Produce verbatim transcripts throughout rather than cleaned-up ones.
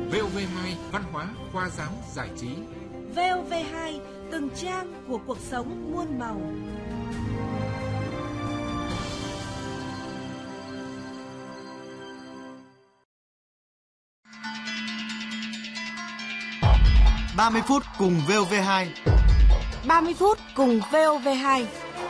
vê o vê hai Văn hóa, khoa giáo, giải trí. vê o vê hai, từng trang của cuộc sống muôn màu. ba mươi phút cùng vê o vê hai. ba mươi phút cùng vê o vê hai.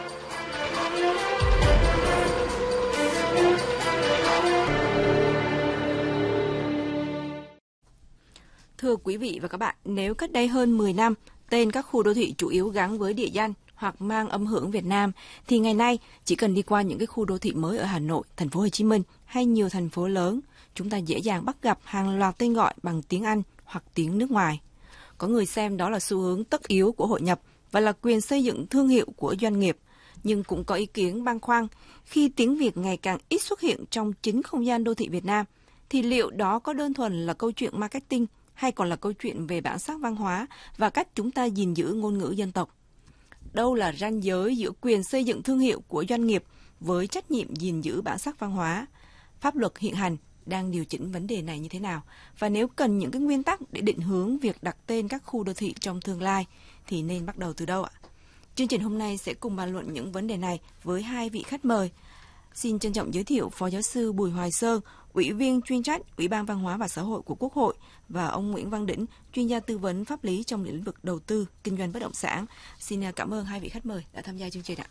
Thưa quý vị và các bạn, nếu cách đây hơn mười năm, tên các khu đô thị chủ yếu gắn với địa danh hoặc mang âm hưởng Việt Nam, thì ngày nay chỉ cần đi qua những cái khu đô thị mới ở Hà Nội, thành phố Hồ Chí Minh hay nhiều thành phố lớn, chúng ta dễ dàng bắt gặp hàng loạt tên gọi bằng tiếng Anh hoặc tiếng nước ngoài. Có người xem đó là xu hướng tất yếu của hội nhập và là quyền xây dựng thương hiệu của doanh nghiệp, nhưng cũng có ý kiến băn khoăn khi tiếng Việt ngày càng ít xuất hiện trong chính không gian đô thị Việt Nam, thì liệu đó có đơn thuần là câu chuyện marketing hay còn là câu chuyện về bản sắc văn hóa và cách chúng ta gìn giữ ngôn ngữ dân tộc? Đâu là ranh giới giữa quyền xây dựng thương hiệu của doanh nghiệp với trách nhiệm gìn giữ bản sắc văn hóa? Pháp luật hiện hành đang điều chỉnh vấn đề này như thế nào? Và nếu cần những cái nguyên tắc để định hướng việc đặt tên các khu đô thị trong tương lai thì nên bắt đầu từ đâu ạ? Chương trình hôm nay sẽ cùng bàn luận những vấn đề này với hai vị khách mời. Xin trân trọng giới thiệu Phó Giáo sư Bùi Hoài Sơn, Ủy viên chuyên trách Ủy ban Văn hóa và Xã hội của Quốc hội, và ông Nguyễn Văn Đỉnh, chuyên gia tư vấn pháp lý trong lĩnh vực đầu tư, kinh doanh bất động sản. Xin cảm ơn hai vị khách mời đã tham gia chương trình ạ.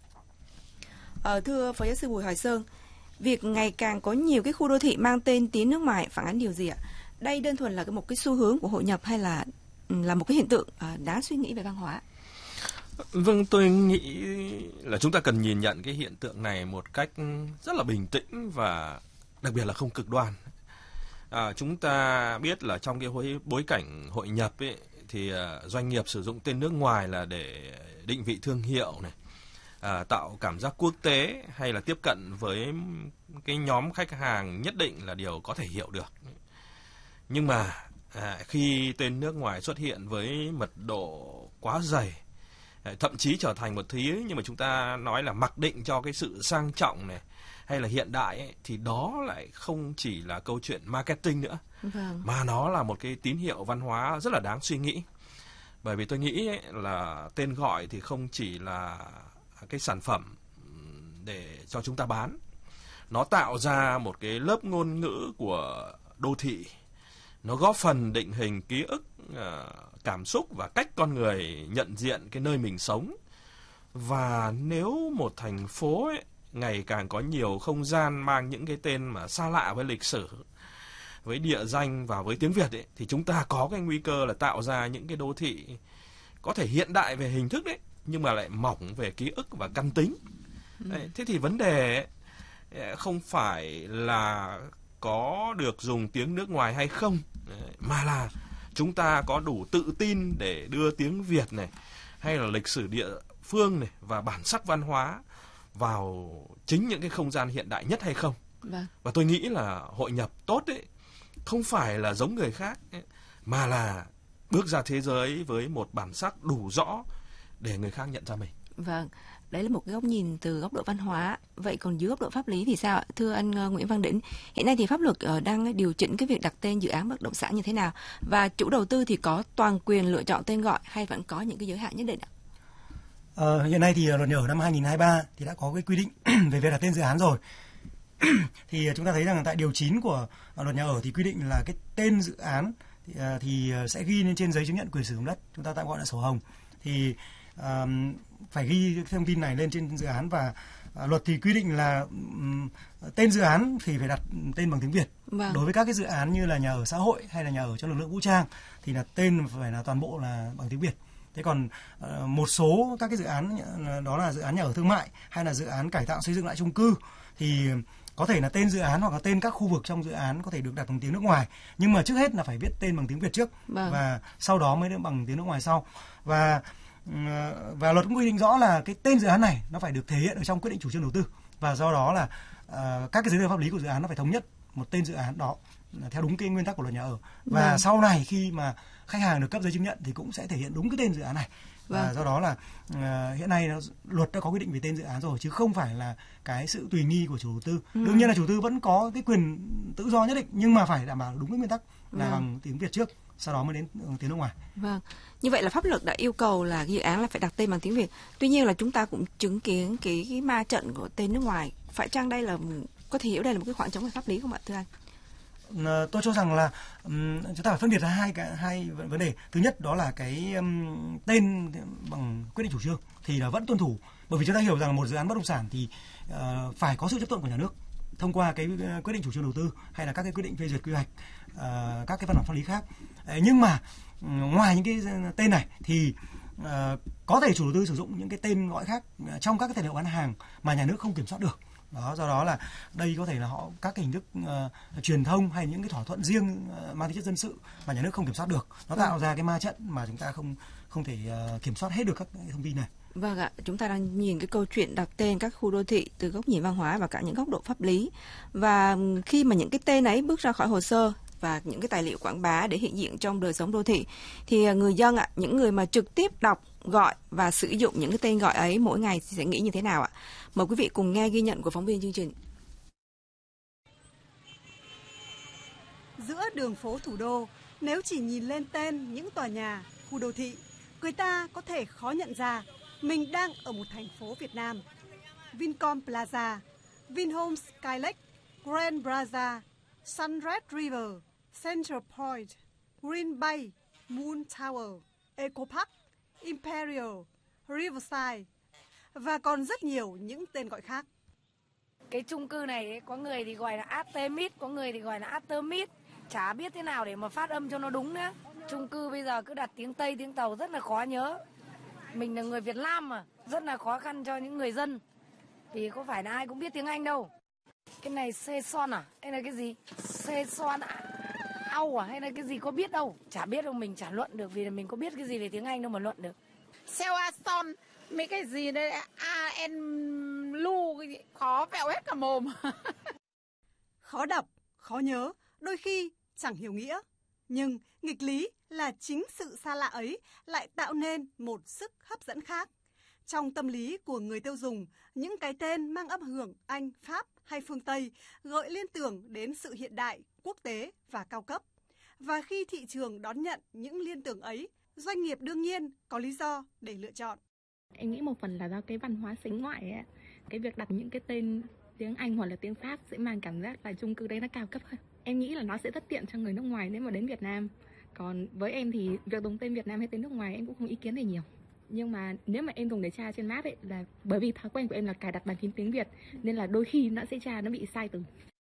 À, thưa Phó Giáo sư Bùi Hoài Sơn, việc ngày càng có nhiều cái khu đô thị mang tên tiếng nước ngoài phản ánh điều gì ạ? Đây đơn thuần là một cái xu hướng của hội nhập hay là là một cái hiện tượng đáng suy nghĩ về văn hóa? Vâng, tôi nghĩ là chúng ta cần nhìn nhận cái hiện tượng này một cách rất là bình tĩnh và đặc biệt là không cực đoan. À, chúng ta biết là trong cái bối cảnh hội nhập ấy, thì doanh nghiệp sử dụng tên nước ngoài là để định vị thương hiệu này, à, tạo cảm giác quốc tế hay là tiếp cận với cái nhóm khách hàng nhất định là điều có thể hiểu được. Nhưng mà à, khi tên nước ngoài xuất hiện với mật độ quá dày, thậm chí trở thành một thứ nhưng mà chúng ta nói là mặc định cho cái sự sang trọng này hay là hiện đại ấy, thì đó lại không chỉ là câu chuyện marketing nữa, vâng. mà nó là một cái tín hiệu văn hóa rất là đáng suy nghĩ. Bởi vì tôi nghĩ ấy, là tên gọi thì không chỉ là cái sản phẩm để cho chúng ta bán, nó tạo ra một cái lớp ngôn ngữ của đô thị, nó góp phần định hình ký ức, cảm xúc và cách con người nhận diện cái nơi mình sống. Và nếu một thành phố ấy, ngày càng có nhiều không gian mang những cái tên mà xa lạ với lịch sử, với địa danh và với tiếng Việt ấy, thì chúng ta có cái nguy cơ là tạo ra những cái đô thị có thể hiện đại về hình thức đấy, nhưng mà lại mỏng về ký ức và căn tính. Đấy, thế thì vấn đề ấy, không phải là có được dùng tiếng nước ngoài hay không, mà là chúng ta có đủ tự tin để đưa tiếng Việt này, hay là lịch sử địa phương này và bản sắc văn hóa vào chính những cái không gian hiện đại nhất hay không. Vâng. Và tôi nghĩ là hội nhập tốt ấy, không phải là giống người khác ấy, mà là bước ra thế giới với một bản sắc đủ rõ để người khác nhận ra mình. Vâng, đấy là một cái góc nhìn từ góc độ văn hóa. Vậy còn dưới góc độ pháp lý thì sao ạ? Thưa anh Nguyễn Văn Đỉnh, hiện nay thì pháp luật đang điều chỉnh cái việc đặt tên dự án bất động sản như thế nào? Và chủ đầu tư thì có toàn quyền lựa chọn tên gọi hay vẫn có những cái giới hạn nhất định ạ? Ờ, hiện nay thì luật nhà ở năm hai nghìn không trăm hai mươi ba thì đã có cái quy định về việc đặt tên dự án rồi. Thì chúng ta thấy rằng tại điều chín của luật nhà ở thì quy định là cái tên dự án thì, thì sẽ ghi lên trên giấy chứng nhận quyền sử dụng đất, chúng ta tạm gọi là sổ hồng. Thì uh, phải ghi thông tin này lên trên dự án, và uh, luật thì quy định là um, tên dự án thì phải đặt tên bằng tiếng Việt. Vâng. Đối với các cái dự án như là nhà ở xã hội hay là nhà ở cho lực lượng vũ trang thì là tên phải là toàn bộ là bằng tiếng Việt. Thế còn uh, một số các cái dự án đó là dự án nhà ở thương mại hay là dự án cải tạo xây dựng lại chung cư thì có thể là tên dự án hoặc là tên các khu vực trong dự án có thể được đặt bằng tiếng nước ngoài, nhưng mà trước hết là phải viết tên bằng tiếng Việt trước. Vâng. Và sau đó mới bằng tiếng nước ngoài sau. Và và luật cũng quy định rõ là cái tên dự án này nó phải được thể hiện ở trong quyết định chủ trương đầu tư, và do đó là uh, các cái giấy tờ pháp lý của dự án nó phải thống nhất một tên dự án đó theo đúng cái nguyên tắc của luật nhà ở. Và vâng. sau này khi mà khách hàng được cấp giấy chứng nhận thì cũng sẽ thể hiện đúng cái tên dự án này. Và Vâng. do đó là uh, hiện nay nó, luật đã có quy định về tên dự án rồi chứ không phải là cái sự tùy nghi của chủ đầu tư. Ừ. Đương nhiên là chủ đầu tư vẫn có cái quyền tự do nhất định, nhưng mà phải đảm bảo đúng cái nguyên tắc là Vâng. bằng tiếng Việt trước, sau đó mới đến uh, tiếng nước ngoài. Vâng, như vậy là pháp luật đã yêu cầu là dự án là phải đặt tên bằng tiếng Việt. Tuy nhiên là chúng ta cũng chứng kiến cái, cái ma trận của tên nước ngoài. Phải chăng đây là có thể hiểu đây là một cái khoảng trống về pháp lý không ạ, thưa anh? Uh, tôi cho rằng là um, chúng ta phải phân biệt ra hai cái hai vấn đề. Thứ nhất đó là cái um, tên bằng quyết định chủ trương thì là vẫn tuân thủ, bởi vì chúng ta hiểu rằng một dự án bất động sản thì uh, phải có sự chấp thuận của nhà nước thông qua cái quyết định chủ trương đầu tư hay là các cái quyết định phê duyệt quy hoạch, uh, các cái văn bản pháp lý khác. Uh, nhưng mà uh, ngoài những cái tên này thì uh, có thể chủ đầu tư sử dụng những cái tên gọi khác uh, trong các cái tài liệu bán hàng mà nhà nước không kiểm soát được. Đó, do đó là đây có thể là họ các cái hình thức uh, truyền thông hay những cái thỏa thuận riêng uh, mang tính chất dân sự mà nhà nước không kiểm soát được. Nó tạo ra cái ma trận mà chúng ta không không thể uh, kiểm soát hết được các cái thông tin này. Vâng ạ, chúng ta đang nhìn cái câu chuyện đặt tên các khu đô thị từ góc nhìn văn hóa và cả những góc độ pháp lý. Và khi mà những cái tên ấy bước ra khỏi hồ sơ và những cái tài liệu quảng bá để hiện diện trong đời sống đô thị, thì người dân ạ, những người mà trực tiếp đọc, gọi và sử dụng những cái tên gọi ấy mỗi ngày thì sẽ nghĩ như thế nào ạ? Mời quý vị cùng nghe ghi nhận của phóng viên chương trình. Giữa đường phố thủ đô, nếu chỉ nhìn lên tên những tòa nhà, khu đô thị, người ta có thể khó nhận ra mình đang ở một thành phố Việt Nam. Vincom Plaza, Vinhomes Skylake, Grand Plaza, Sunrise River, Central Point, Green Bay, Moon Tower, Eco Park, Imperial, Riverside và còn rất nhiều những tên gọi khác. Cái chung cư này ấy, có người thì gọi là Artemis, có người thì gọi là Artemis. Chả biết thế nào để mà phát âm cho nó đúng nữa. Chung cư bây giờ cứ đặt tiếng Tây, tiếng Tàu rất là khó nhớ. Mình là người Việt Nam mà, rất là khó khăn cho những người dân. Vì có phải là ai cũng biết tiếng Anh đâu. Cái này Saison à? Hay là cái gì? Saison Au à? Hay là cái gì có biết đâu. Chả biết đâu, mình chả luận được vì là mình có biết cái gì về tiếng Anh đâu mà luận được. Seoason, mấy cái gì đây, A N Lu, khó vẹo hết cả mồm. Khó đọc, khó nhớ, đôi khi chẳng hiểu nghĩa. Nhưng nghịch lý là chính sự xa lạ ấy lại tạo nên một sức hấp dẫn khác. Trong tâm lý của người tiêu dùng, những cái tên mang âm hưởng Anh, Pháp hay phương Tây gợi liên tưởng đến sự hiện đại, quốc tế và cao cấp. Và khi thị trường đón nhận những liên tưởng ấy, doanh nghiệp đương nhiên có lý do để lựa chọn. Em nghĩ một phần là do cái văn hóa sính ngoại ấy. Cái việc đặt những cái tên tiếng Anh hoặc là tiếng Pháp sẽ mang cảm giác là chung cư đấy nó cao cấp hơn. Em nghĩ là nó sẽ rất tiện cho người nước ngoài nếu mà đến Việt Nam. Còn với em thì việc dùng tên Việt Nam hay tên nước ngoài em cũng không ý kiến gì nhiều. Nhưng mà nếu mà em dùng để tra trên map ấy là bởi vì thói quen của em là cài đặt bàn phím tiếng Việt nên là đôi khi nó sẽ tra nó bị sai từ.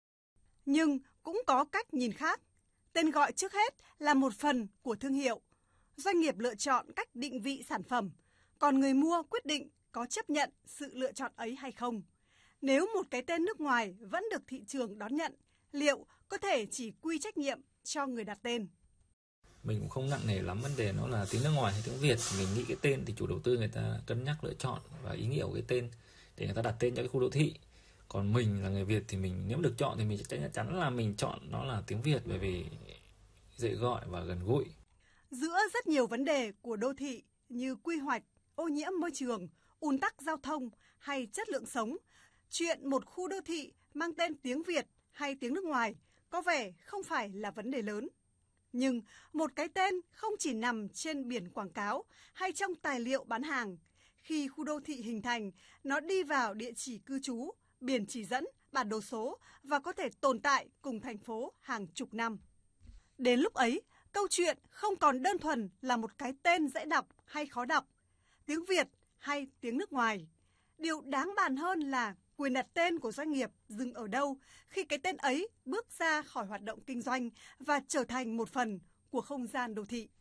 Nhưng cũng có cách nhìn khác. Tên gọi trước hết là một phần của thương hiệu. Doanh nghiệp lựa chọn cách định vị sản phẩm, còn người mua quyết định có chấp nhận sự lựa chọn ấy hay không. Nếu một cái tên nước ngoài vẫn được thị trường đón nhận, liệu có thể chỉ quy trách nhiệm cho người đặt tên? Mình cũng không nặng nề lắm vấn đề nó là tiếng nước ngoài hay tiếng Việt. Mình nghĩ cái tên thì chủ đầu tư người ta cân nhắc lựa chọn và ý nghĩa của cái tên để người ta đặt tên cho cái khu đô thị. Còn mình là người Việt thì mình nếu được chọn thì mình chắc chắn là mình chọn nó là tiếng Việt bởi vì dễ gọi và gần gũi. Giữa rất nhiều vấn đề của đô thị như quy hoạch, ô nhiễm môi trường, ùn tắc giao thông hay chất lượng sống, chuyện một khu đô thị mang tên tiếng Việt hay tiếng nước ngoài có vẻ không phải là vấn đề lớn. Nhưng một cái tên không chỉ nằm trên biển quảng cáo hay trong tài liệu bán hàng. Khi khu đô thị hình thành, nó đi vào địa chỉ cư trú, biển chỉ dẫn, bản đồ số và có thể tồn tại cùng thành phố hàng chục năm. Đến lúc ấy, câu chuyện không còn đơn thuần là một cái tên dễ đọc hay khó đọc, tiếng Việt hay tiếng nước ngoài. Điều đáng bàn hơn là quyền đặt tên của doanh nghiệp dừng ở đâu khi cái tên ấy bước ra khỏi hoạt động kinh doanh và trở thành một phần của không gian đô thị.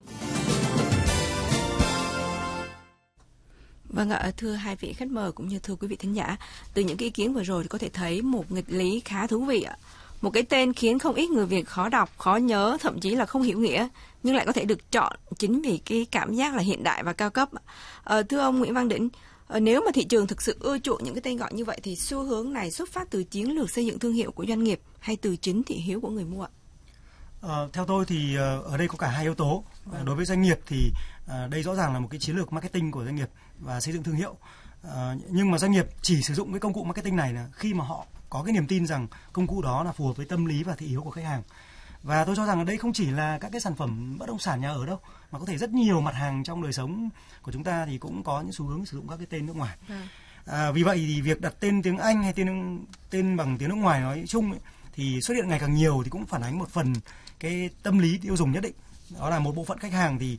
Vâng ạ, thưa hai vị khách mời cũng như thưa quý vị thính giả, từ những cái ý kiến vừa rồi thì có thể thấy một nghịch lý khá thú vị ạ. Một cái tên khiến không ít người Việt khó đọc, khó nhớ, thậm chí là không hiểu nghĩa, nhưng lại có thể được chọn chính vì cái cảm giác là hiện đại và cao cấp. À, thưa ông Nguyễn Văn Đỉnh, à, nếu mà thị trường thực sự ưa chuộng những cái tên gọi như vậy thì xu hướng này xuất phát từ chiến lược xây dựng thương hiệu của doanh nghiệp hay từ chính thị hiếu của người mua ạ? Ờ, theo tôi thì uh, ở đây có cả hai yếu tố. Uh, đối với doanh nghiệp thì uh, đây rõ ràng là một cái chiến lược marketing của doanh nghiệp và xây dựng thương hiệu. Uh, nhưng mà doanh nghiệp chỉ sử dụng cái công cụ marketing này là khi mà họ có cái niềm tin rằng công cụ đó là phù hợp với tâm lý và thị hiếu của khách hàng. Và tôi cho rằng ở đây không chỉ là các cái sản phẩm bất động sản nhà ở đâu, mà có thể rất nhiều mặt hàng trong đời sống của chúng ta thì cũng có những xu hướng sử dụng các cái tên nước ngoài. À, vì vậy thì việc đặt tên tiếng Anh hay tên tên bằng tiếng nước ngoài nói chung ấy, thì xuất hiện ngày càng nhiều thì cũng phản ánh một phần cái tâm lý tiêu dùng nhất định. Đó là một bộ phận khách hàng thì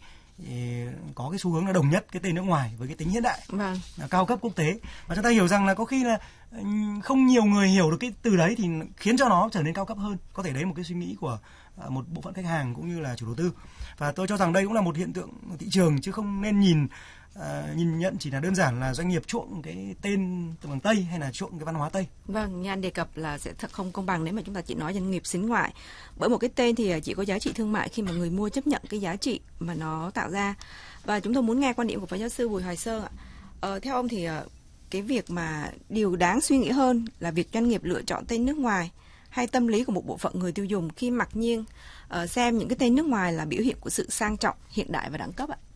có cái xu hướng là đồng nhất cái tên nước ngoài với cái tính hiện đại, vâng. là cao cấp quốc tế. Và chúng ta hiểu rằng là có khi là không nhiều người hiểu được cái từ đấy thì khiến cho nó trở nên cao cấp hơn. Có thể đấy một cái suy nghĩ của một bộ phận khách hàng cũng như là chủ đầu tư. Và tôi cho rằng đây cũng là một hiện tượng thị trường, chứ không nên nhìn Uh, nhìn nhận chỉ là đơn giản là doanh nghiệp chuộng cái tên từ bằng Tây hay là chuộng cái văn hóa Tây. Vâng, như anh đề cập là sẽ thật không công bằng nếu mà chúng ta chỉ nói doanh nghiệp xính ngoại. Bởi một cái tên thì chỉ có giá trị thương mại khi mà người mua chấp nhận cái giá trị mà nó tạo ra. Và chúng tôi muốn nghe quan điểm của phó giáo sư Bùi Hoài Sơn ạ. Uh, theo ông thì uh, cái việc mà điều đáng suy nghĩ hơn là việc doanh nghiệp lựa chọn tên nước ngoài hay tâm lý của một bộ phận người tiêu dùng khi mặc nhiên uh, xem những cái tên nước ngoài là biểu hiện của sự sang trọng, hiện đại và đẳng cấp ạ?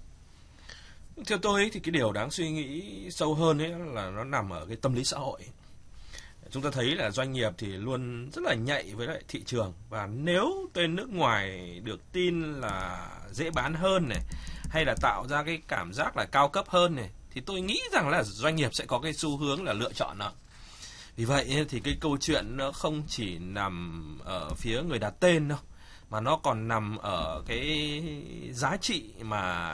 Theo tôi ấy, thì cái điều đáng suy nghĩ sâu hơn ấy là nó nằm ở cái tâm lý xã hội. Chúng ta thấy là doanh nghiệp thì luôn rất là nhạy với lại thị trường, và nếu tên nước ngoài được tin là dễ bán hơn này, hay là tạo ra cái cảm giác là cao cấp hơn này, thì tôi nghĩ rằng là doanh nghiệp sẽ có cái xu hướng là lựa chọn nó. Vì vậy thì cái câu chuyện nó không chỉ nằm ở phía người đặt tên đâu, mà nó còn nằm ở cái giá trị mà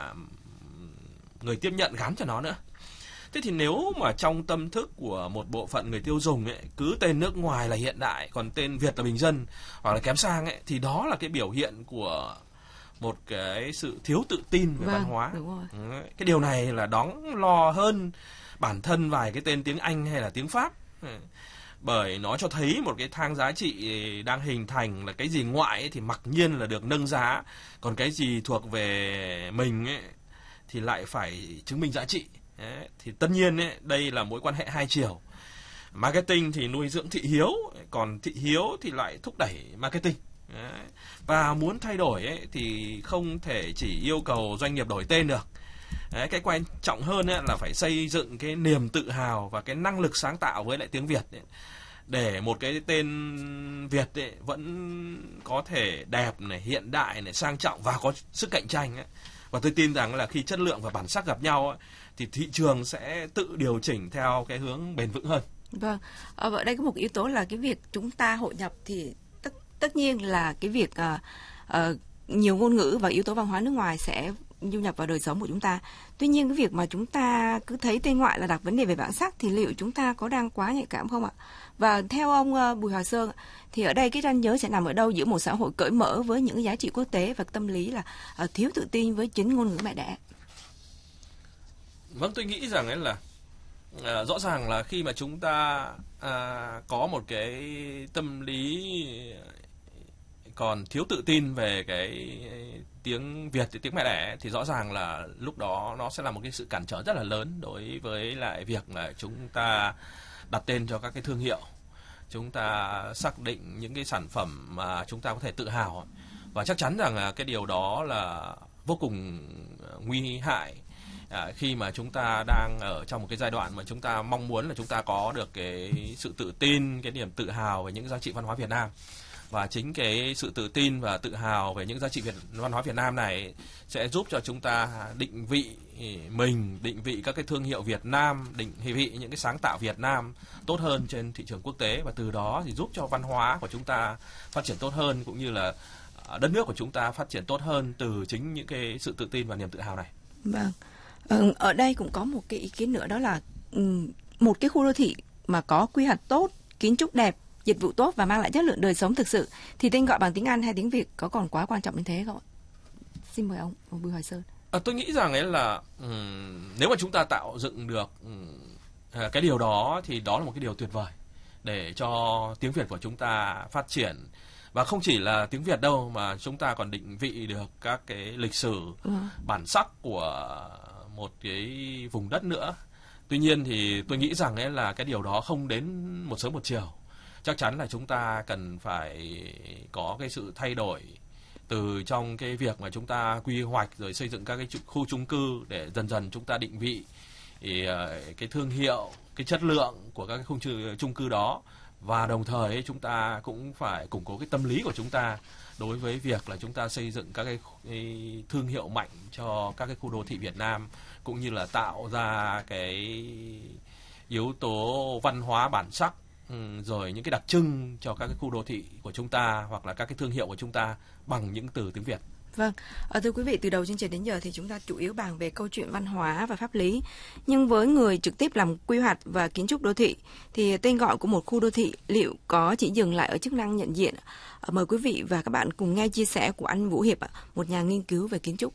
người tiếp nhận gắn cho nó nữa. Thế thì nếu mà trong tâm thức của một bộ phận người tiêu dùng ấy, cứ tên nước ngoài là hiện đại, còn tên Việt là bình dân hoặc là kém sang ấy, thì đó là cái biểu hiện của một cái sự thiếu tự tin về vâng, văn hóa. Cái điều này là đáng lo hơn bản thân vài cái tên tiếng Anh hay là tiếng Pháp. Bởi nó cho thấy một cái thang giá trị đang hình thành là cái gì ngoại ấy thì mặc nhiên là được nâng giá, còn cái gì thuộc về mình ấy thì lại phải chứng minh giá trị. Đấy, thì tất nhiên ấy, đây là mối quan hệ hai chiều. Marketing thì nuôi dưỡng thị hiếu, còn thị hiếu thì lại thúc đẩy marketing. Đấy. Và muốn thay đổi ấy, thì không thể chỉ yêu cầu doanh nghiệp đổi tên được. Đấy, cái quan trọng hơn ấy, là phải xây dựng cái niềm tự hào và cái năng lực sáng tạo với lại tiếng Việt ấy, để một cái tên Việt ấy, vẫn có thể đẹp này, hiện đại này, sang trọng và có sức cạnh tranh ấy. Và tôi tin rằng là khi chất lượng và bản sắc gặp nhau ấy, thì thị trường sẽ tự điều chỉnh theo cái hướng bền vững hơn. Vâng, ở đây có một yếu tố là cái việc chúng ta hội nhập thì tất tất nhiên là cái việc uh, uh, nhiều ngôn ngữ và yếu tố văn hóa nước ngoài sẽ du nhập vào đời sống của chúng ta. Tuy nhiên cái việc mà chúng ta cứ thấy tên ngoại là đặt vấn đề về bản sắc thì liệu chúng ta có đang quá nhạy cảm không ạ? Và theo ông uh, Bùi Hoài Sơn thì ở đây cái ranh giới sẽ nằm ở đâu giữa một xã hội cởi mở với những giá trị quốc tế và tâm lý là uh, thiếu tự tin với chính ngôn ngữ mẹ đẻ? Vâng, tôi nghĩ rằng ấy là à, rõ ràng là khi mà chúng ta à, có một cái tâm lý còn thiếu tự tin về cái tiếng Việt, tiếng mẹ đẻ, thì rõ ràng là lúc đó nó sẽ là một cái sự cản trở rất là lớn đối với lại việc là chúng ta đặt tên cho các cái thương hiệu, chúng ta xác định những cái sản phẩm mà chúng ta có thể tự hào. Và chắc chắn rằng là cái điều đó là vô cùng nguy hại. À, khi mà chúng ta đang ở trong một cái giai đoạn mà chúng ta mong muốn là chúng ta có được cái sự tự tin, cái niềm tự hào về những giá trị văn hóa Việt Nam. Và chính cái sự tự tin và tự hào về những giá trị Việt, văn hóa Việt Nam này sẽ giúp cho chúng ta định vị mình, định vị các cái thương hiệu Việt Nam, định vị những cái sáng tạo Việt Nam tốt hơn trên thị trường quốc tế, và từ đó thì giúp cho văn hóa của chúng ta phát triển tốt hơn, cũng như là đất nước của chúng ta phát triển tốt hơn từ chính những cái sự tự tin và niềm tự hào này. Vâng. Ở đây cũng có một cái ý kiến nữa, đó là một cái khu đô thị mà có quy hoạch tốt, kiến trúc đẹp, dịch vụ tốt và mang lại chất lượng đời sống thực sự thì tên gọi bằng tiếng Anh hay tiếng Việt có còn quá quan trọng đến thế không ạ? Xin mời ông, ông Bùi Hoài Sơn. À, tôi nghĩ rằng ấy là um, nếu mà chúng ta tạo dựng được um, cái điều đó thì đó là một cái điều tuyệt vời để cho tiếng Việt của chúng ta phát triển. Và không chỉ là tiếng Việt đâu, mà chúng ta còn định vị được các cái lịch sử, ừ. bản sắc của một cái vùng đất nữa. Tuy nhiên thì tôi nghĩ rằng ấy là cái điều đó không đến một sớm một chiều. Chắc chắn là chúng ta cần phải có cái sự thay đổi từ trong cái việc mà chúng ta quy hoạch rồi xây dựng các cái khu chung cư để dần dần chúng ta định vị thì cái thương hiệu, cái chất lượng của các cái khu chung cư đó, và đồng thời chúng ta cũng phải củng cố cái tâm lý của chúng ta đối với việc là chúng ta xây dựng các cái, cái thương hiệu mạnh cho các cái khu đô thị Việt Nam, cũng như là tạo ra cái yếu tố văn hóa bản sắc, rồi những cái đặc trưng cho các cái khu đô thị của chúng ta hoặc là các cái thương hiệu của chúng ta bằng những từ tiếng Việt. Vâng, à, thưa quý vị, từ đầu chương trình đến giờ thì chúng ta chủ yếu bàn về câu chuyện văn hóa và pháp lý. Nhưng với người trực tiếp làm quy hoạch và kiến trúc đô thị thì tên gọi của một khu đô thị liệu có chỉ dừng lại ở chức năng nhận diện? À, mời quý vị và các bạn cùng nghe chia sẻ của anh Vũ Hiệp, một nhà nghiên cứu về kiến trúc.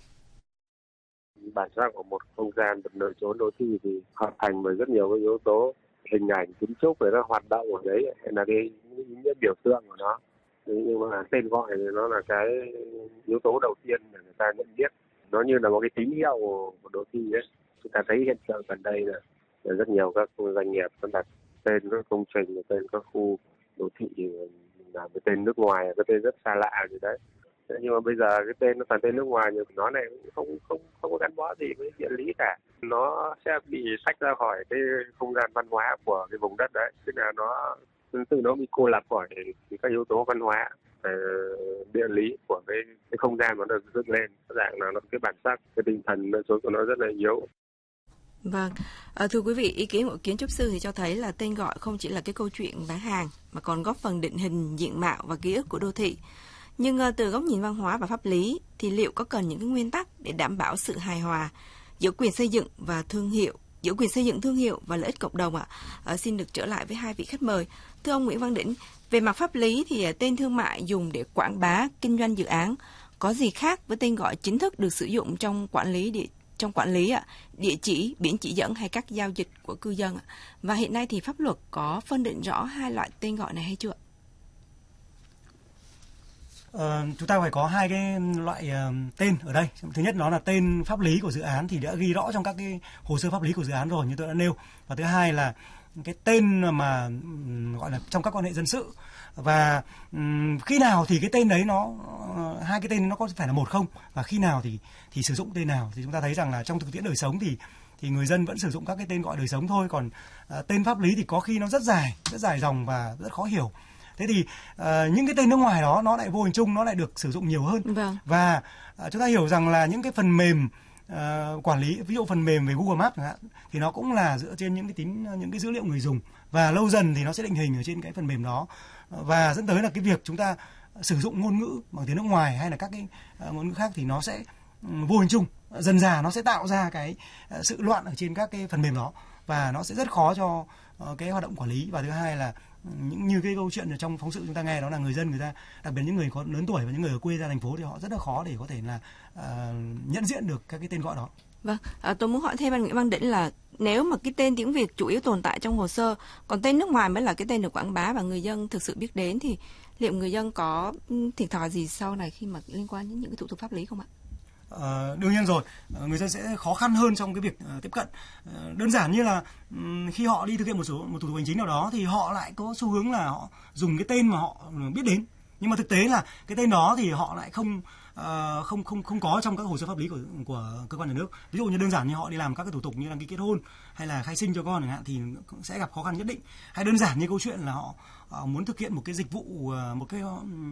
Bản sắc của một không gian, một nơi chốn đô thị thì hợp thành bởi rất nhiều cái yếu tố hình ảnh kiến trúc để nó hoạt động ở đấy, hay là cái ý nghĩa biểu tượng của nó. Nhưng mà tên gọi thì nó là cái yếu tố đầu tiên để người ta nhận biết. Nó như là một cái tín hiệu của đô thị ấy. Chúng ta thấy hiện tượng gần đây là, là rất nhiều các doanh nghiệp nó đặt tên các công trình, tên các khu đô thị là cái tên nước ngoài, cái tên rất xa lạ gì đấy. Nhưng mà bây giờ cái tên nó toàn tên nước ngoài, nhưng nó này cũng không không không có gắn bó gì với địa lý cả. Nó sẽ bị tách ra khỏi cái không gian văn hóa của cái vùng đất đấy, tức là nó từ nó bị cô lập khỏi các yếu tố văn hóa, địa lý của cái, cái không gian nó được dựng lên, dạng là nó cái bản sắc, cái tinh thần nó số của nó rất là yếu. Vâng, à, thưa quý vị, ý kiến của kiến trúc sư thì cho thấy là tên gọi không chỉ là cái câu chuyện bán hàng mà còn góp phần định hình diện mạo và ký ức của đô thị. Nhưng uh, từ góc nhìn văn hóa và pháp lý thì liệu có cần những cái nguyên tắc để đảm bảo sự hài hòa giữa quyền xây dựng và thương hiệu, giữa quyền xây dựng thương hiệu và lợi ích cộng đồng ạ? À, xin được trở lại với hai vị khách mời. Thưa ông Nguyễn Văn Đỉnh, về mặt pháp lý thì uh, tên thương mại dùng để quảng bá kinh doanh dự án có gì khác với tên gọi chính thức được sử dụng trong quản lý địa trong quản lý ạ, địa chỉ, biển chỉ dẫn hay các giao dịch của cư dân ạ? Và hiện nay thì pháp luật có phân định rõ hai loại tên gọi này hay chưa? Ờ, chúng ta phải có hai cái loại uh, tên ở đây. Thứ nhất nó là tên pháp lý của dự án thì đã ghi rõ trong các cái hồ sơ pháp lý của dự án rồi như tôi đã nêu. Và thứ hai là cái tên mà um, gọi là trong các quan hệ dân sự. Và um, khi nào thì cái tên đấy nó uh, hai cái tên nó có phải là một không, và khi nào thì thì sử dụng tên nào, thì chúng ta thấy rằng là trong thực tiễn đời sống thì thì người dân vẫn sử dụng các cái tên gọi đời sống thôi, còn uh, tên pháp lý thì có khi nó rất dài, rất dài dòng và rất khó hiểu. Thế thì uh, những cái tên nước ngoài đó nó lại vô hình chung nó lại được sử dụng nhiều hơn. Vâng. Và uh, chúng ta hiểu rằng là những cái phần mềm uh, quản lý, ví dụ phần mềm về Google Maps chẳng hạn, thì nó cũng là dựa trên những cái tín những cái dữ liệu người dùng, và lâu dần thì nó sẽ định hình ở trên cái phần mềm đó, và dẫn tới là cái việc chúng ta sử dụng ngôn ngữ bằng tiếng nước ngoài hay là các cái uh, ngôn ngữ khác thì nó sẽ um, vô hình chung dần dà nó sẽ tạo ra cái uh, sự loạn ở trên các cái phần mềm đó, và nó sẽ rất khó cho uh, cái hoạt động quản lý. Và thứ hai là những như cái câu chuyện ở trong phóng sự chúng ta nghe đó là người dân, người ta đặc biệt những người có lớn tuổi và những người ở quê ra thành phố thì họ rất là khó để có thể là uh, nhận diện được các cái tên gọi đó. Vâng, à, tôi muốn hỏi thêm anh Nguyễn Văn Đỉnh là nếu mà cái tên tiếng Việt chủ yếu tồn tại trong hồ sơ, còn tên nước ngoài mới là cái tên được quảng bá và người dân thực sự biết đến, thì liệu người dân có thiệt thòi gì sau này khi mà liên quan đến những cái thủ tục pháp lý không ạ? Uh, đương nhiên rồi, uh, người dân sẽ khó khăn hơn trong cái việc uh, tiếp cận. Uh, đơn giản như là um, khi họ đi thực hiện một số một thủ tục hành chính nào đó thì họ lại có xu hướng là họ dùng cái tên mà họ biết đến, nhưng mà thực tế là cái tên đó thì họ lại không uh, không không không có trong các hồ sơ pháp lý của của cơ quan nhà nước. Ví dụ như đơn giản như họ đi làm các cái thủ tục như đăng ký kết hôn hay là khai sinh cho con chẳng hạn thì sẽ gặp khó khăn nhất định. Hay đơn giản như câu chuyện là họ uh, muốn thực hiện một cái dịch vụ uh, một cái um,